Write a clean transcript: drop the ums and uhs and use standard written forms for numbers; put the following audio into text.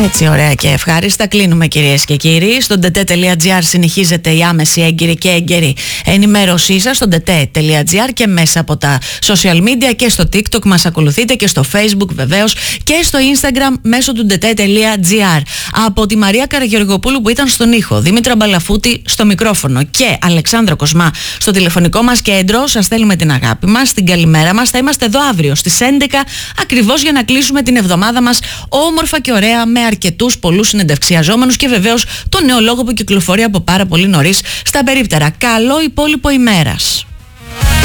Έτσι ωραία και ευχάριστα κλείνουμε, κυρίες και κύριοι. Στο nte.gr συνεχίζεται η άμεση έγκυρη και έγκαιρη ενημέρωσή σας στο nte.gr και μέσα από τα social media και στο TikTok μας ακολουθείτε και στο Facebook βεβαίως και στο Instagram μέσω του nte.gr. Από τη Μαρία Καραγεωργοπούλου που ήταν στον ήχο, Δήμητρα Μπαλαφούτη στο μικρόφωνο και Αλεξάνδρα Κοσμά στο τηλεφωνικό μας κέντρο, σας στέλνουμε την αγάπη μας, την καλημέρα μας. Θα είμαστε εδώ αύριο στις 11 ακριβώς για να κλείσουμε την εβδομάδα μας όμορφα και ωραία με αρκετούς πολλούς συνεντευξιαζόμενους και βεβαίως το νέο λόγο που κυκλοφορεί από πάρα πολύ νωρίς στα περίπτερα. Καλό υπόλοιπο ημέρας.